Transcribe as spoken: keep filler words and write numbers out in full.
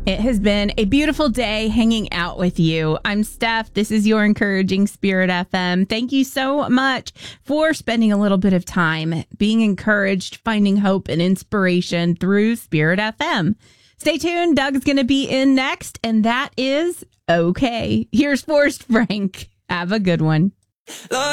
It has been a beautiful day hanging out with you. I'm Steph. This is your Encouraging Spirit F M. Thank you so much for spending a little bit of time being encouraged, finding hope and inspiration through Spirit F M. Stay tuned. Doug's going to be in next, and that is okay. Here's Forrest Frank. Have a good one.